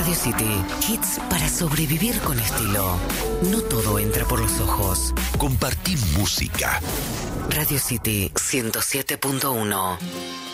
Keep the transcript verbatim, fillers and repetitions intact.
Radio City, hits para sobrevivir con estilo. No todo entra por los ojos. Compartí música. Radio City ciento siete punto uno.